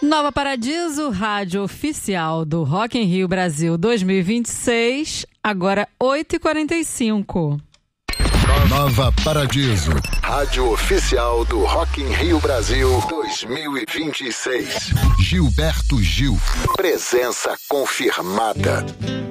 Nova Paradiso, rádio oficial do Rock in Rio Brasil 2026, agora 8h45. Nova Paradiso, rádio oficial do Rock in Rio Brasil 2026. Gilberto Gil, presença confirmada.